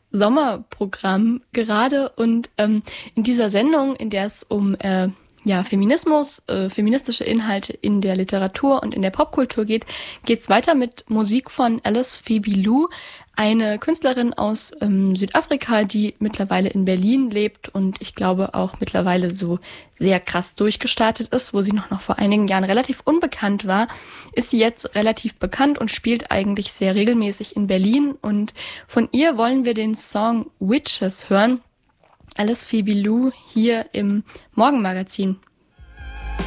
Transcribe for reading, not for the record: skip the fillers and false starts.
Sommerprogramm gerade und in dieser Sendung, in der es um Feminismus, feministische Inhalte in der Literatur und in der Popkultur geht's weiter mit Musik von Alice Phoebe Lou, eine Künstlerin aus Südafrika, die mittlerweile in Berlin lebt und ich glaube auch mittlerweile so sehr krass durchgestartet ist. Wo sie noch vor einigen Jahren relativ unbekannt war, ist sie jetzt relativ bekannt und spielt eigentlich sehr regelmäßig in Berlin. Und von ihr wollen wir den Song Witches hören. Alice Phoebe Lou hier im Morgenmagazin.